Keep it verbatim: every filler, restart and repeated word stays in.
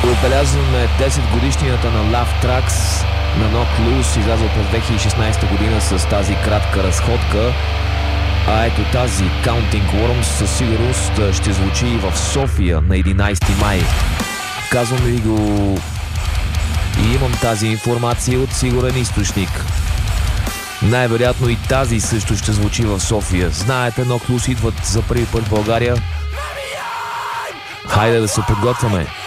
Отбелязваме десет годишнината на Love Tracks на Knocked Loose, излязъл през две хиляди и шестнадесета година с тази кратка разходка. А ето тази Counting Worms със сигурност ще звучи и в София на единадесети май. Казвам ви го и имам тази информация от сигурен източник. Най-вероятно и тази също ще звучи в София. Знаете, Knocked Loose идват за първи път в България. Хайде да се подготвяме.